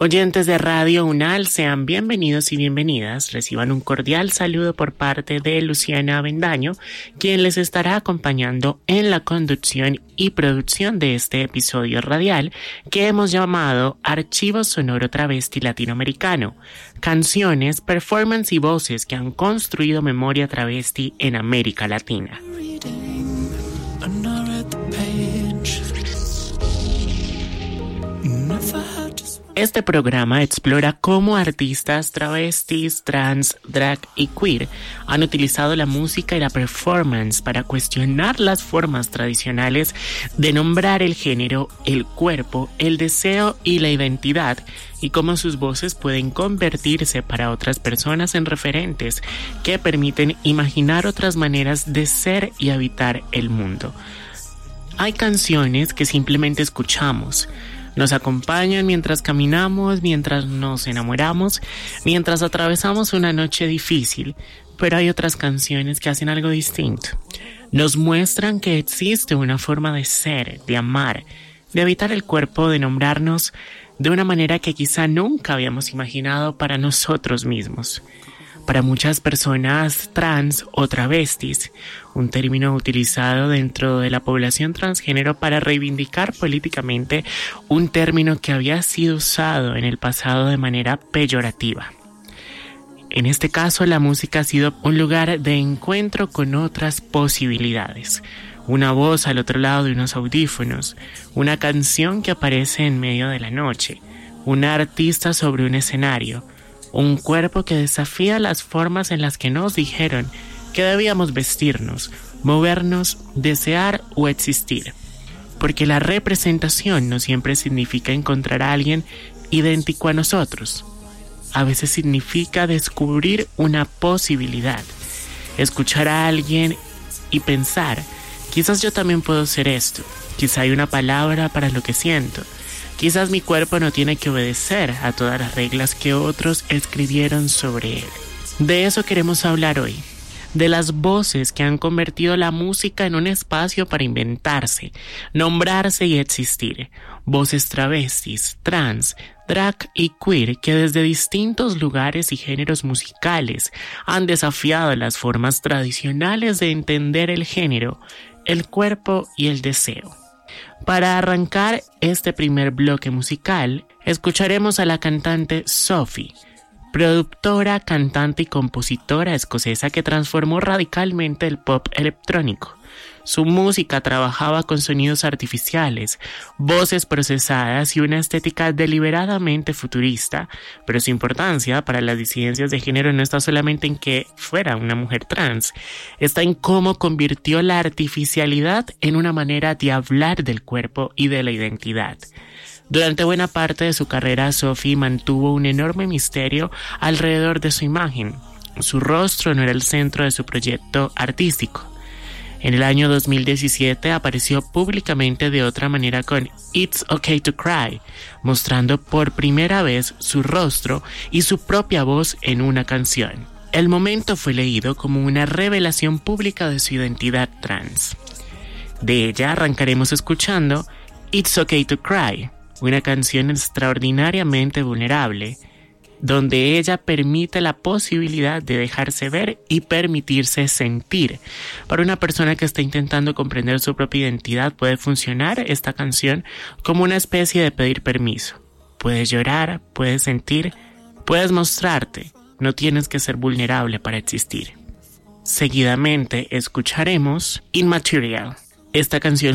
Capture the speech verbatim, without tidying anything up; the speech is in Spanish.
Oyentes de Radio UNAL, sean bienvenidos y bienvenidas. Reciban un cordial saludo por parte de Luciana Avendaño, quien les estará acompañando en la conducción y producción de este episodio radial que hemos llamado Archivo Sonoro Travesti Latinoamericano, canciones, performance y voces que han construido memoria travesti en América Latina. Este programa explora cómo artistas travestis, trans, drag y queer han utilizado la música y la performance para cuestionar las formas tradicionales de nombrar el género, el cuerpo, el deseo y la identidad, y cómo sus voces pueden convertirse para otras personas en referentes que permiten imaginar otras maneras de ser y habitar el mundo. Hay canciones que simplemente escuchamos, nos acompañan mientras caminamos, mientras nos enamoramos, mientras atravesamos una noche difícil, pero hay otras canciones que hacen algo distinto. Nos muestran que existe una forma de ser, de amar, de habitar el cuerpo, de nombrarnos de una manera que quizá nunca habíamos imaginado para nosotros mismos. Para muchas personas trans o travestis, un término utilizado dentro de la población transgénero para reivindicar políticamente un término que había sido usado en el pasado de manera peyorativa. En este caso, la música ha sido un lugar de encuentro con otras posibilidades. Una voz al otro lado de unos audífonos, una canción que aparece en medio de la noche, una artista sobre un escenario, un cuerpo que desafía las formas en las que nos dijeron que debíamos vestirnos, movernos, desear o existir. Porque la representación no siempre significa encontrar a alguien idéntico a nosotros. A veces significa descubrir una posibilidad, escuchar a alguien y pensar, quizás yo también puedo ser esto, quizá hay una palabra para lo que siento. Quizás mi cuerpo no tiene que obedecer a todas las reglas que otros escribieron sobre él. De eso queremos hablar hoy, de las voces que han convertido la música en un espacio para inventarse, nombrarse y existir. Voces travestis, trans, drag y queer que desde distintos lugares y géneros musicales han desafiado las formas tradicionales de entender el género, el cuerpo y el deseo. Para arrancar este primer bloque musical, escucharemos a la cantante Sophie, productora, cantante y compositora escocesa que transformó radicalmente el pop electrónico. Su música trabajaba con sonidos artificiales, voces procesadas y una estética deliberadamente futurista, pero su importancia para las disidencias de género no está solamente en que fuera una mujer trans, está en cómo convirtió la artificialidad en una manera de hablar del cuerpo y de la identidad. Durante buena parte de su carrera, Sophie mantuvo un enorme misterio alrededor de su imagen. Su rostro no era el centro de su proyecto artístico. En el año dos mil diecisiete apareció públicamente de otra manera con It's Okay to Cry, mostrando por primera vez su rostro y su propia voz en una canción. El momento fue leído como una revelación pública de su identidad trans. De ella arrancaremos escuchando It's Okay to Cry, una canción extraordinariamente vulnerable, donde ella permite la posibilidad de dejarse ver y permitirse sentir. Para una persona que está intentando comprender su propia identidad, puede funcionar esta canción como una especie de pedir permiso. Puedes llorar, puedes sentir, puedes mostrarte, no tienes que ser vulnerable para existir. Seguidamente escucharemos Immaterial. Esta canción